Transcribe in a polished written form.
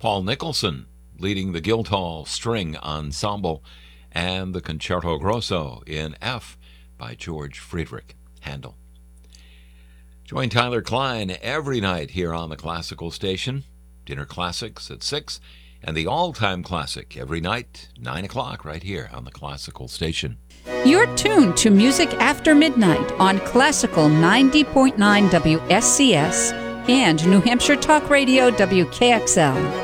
Paul Nicholson leading the Guildhall String Ensemble, and the Concerto Grosso in F by George Friedrich Handel. Join Tyler Klein every night here on the Classical Station. Dinner Classics at 6, and the All-Time Classic every night, 9 o'clock, right here on the Classical Station. You're tuned to Music After Midnight on Classical 90.9 WSCS and New Hampshire Talk Radio WKXL.